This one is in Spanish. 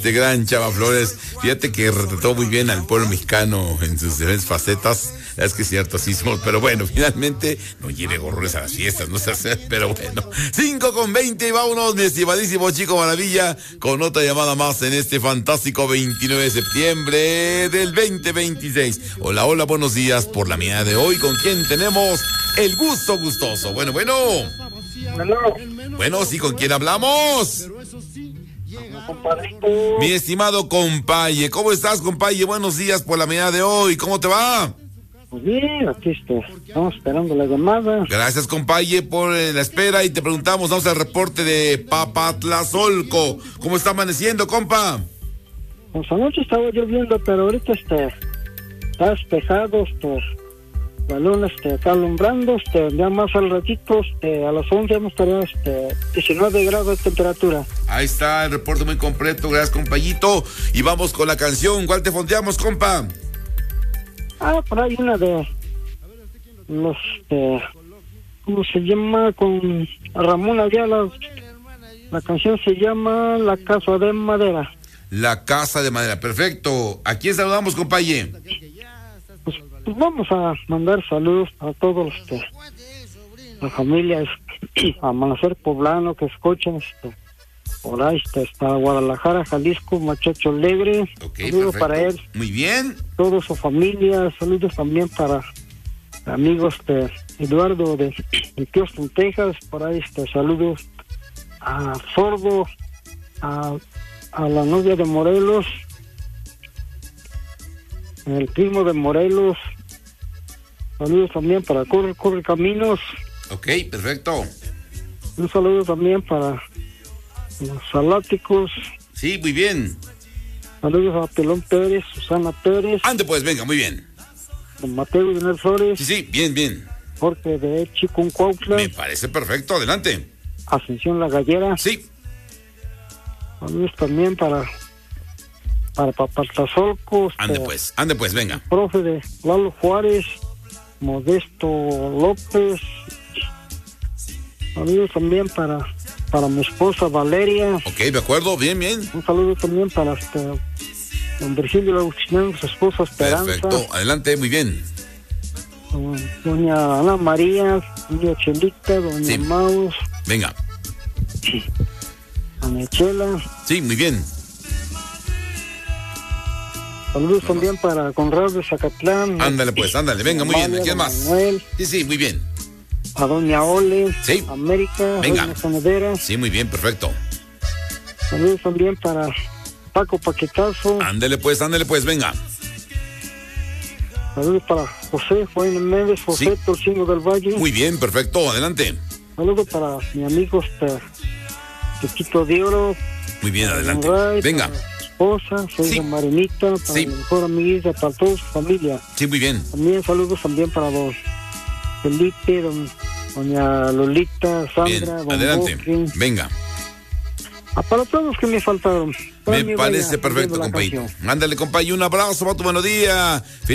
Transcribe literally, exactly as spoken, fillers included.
De gran Chava Flores, fíjate que retrató muy bien al pueblo mexicano en sus diferentes facetas. Es que es cierto, así somos, pero bueno, finalmente no lleve gorrones a las fiestas, no se hace, pero bueno. cinco con veinte y vámonos, mi estimadísimo Chico Maravilla, con otra llamada más en este fantástico veintinueve de septiembre del veinte veintiséis. Hola, hola, buenos días por la mañana de hoy. ¿Con quién tenemos el gusto gustoso? Bueno, bueno. Bueno, bueno sí, ¿con quién hablamos? compadrito. Mi estimado compaye, ¿cómo estás, compaye? Buenos días por la mañana de hoy, ¿cómo te va? Pues bien, aquí está. Estamos esperando la llamada. Gracias, compaye, por eh, la espera y te preguntamos, vamos al reporte de Papatlazolco. ¿Cómo está amaneciendo, compa? Pues anoche estaba lloviendo, pero ahorita está, está despejado, está, la luna está, está alumbrando, está, ya más al ratito, está, a las once vamos a estar este, diecinueve grados de temperatura. Ahí está el reporte muy completo, gracias, compayito. Y vamos con la canción, ¿cuál te fondeamos, compa? Ah, por ahí una de los, este, ¿cómo se llama? Con Ramón Ayala. La canción se llama La Casa de Madera. La Casa de Madera, perfecto. ¿A quién saludamos, compaye? Pues, pues vamos a mandar saludos a todos los que, las familias Amanecer Poblano que escuchan este, por ahí está, está Guadalajara, Jalisco, Muchacho Alegre. Okay, saludos perfecto. para él. Muy bien. Toda su familia, saludos también para amigos de Eduardo de, de Houston, Texas, por ahí este, saludos a Sordo, a, a la novia de Morelos, el primo de Morelos, saludos también para Corre, Corre Caminos. Ok, perfecto. Un saludo también para los Saláticos. Sí, muy bien. Saludos a Pelón Pérez, Susana Pérez. Ande pues, venga, muy bien. Don Mateo Leonel Flores. Sí, sí, bien, bien. Jorge de Chiconcuautla. Me parece perfecto, adelante. Ascensión La Gallera. Sí. Saludos también para para Papatlazolco. Ande pues, ande pues, venga. Profe de Lalo Juárez, Modesto López. Saludos también para para mi esposa Valeria. Ok, de acuerdo, bien, bien. Un saludo también para este don Virgilio Agustinán, su esposa Esperanza. Perfecto, adelante, muy bien. Doña Ana María, doña Chelita, doña Sí. Maus, Venga. doña Chela. Sí, muy bien. Saludos también para Conrado de Zacatlán. Ándale pues, ándale, venga, muy bien. Amalia, ¿Quién don más? Manuel, Sí, sí, muy bien. a doña Ole, Sí. América, Venga. doña Sanedera. Sí, muy bien, perfecto. Saludos también para Paco Paquetazo. Ándale pues, ándale pues, venga. Saludos para José Juan Méndez, José Sí. Torcino del Valle. Muy bien, perfecto, adelante. Saludos para mi amigo este, Chiquito de Oro. Muy bien, adelante. Ray, Venga. para su esposa, soy Sí. don Marinita, para Sí. mi mejor amiguita, para toda su familia. Sí, muy bien. También saludos también para don Felipe, don, doña Lolita, Sandra, Bien, don adelante. Bosque. Venga. Ah, para todos los que me faltaron. Para Me mí parece vaya perfecto, la compañero. canción. Ándale, compañero, un abrazo, para tu buenos días.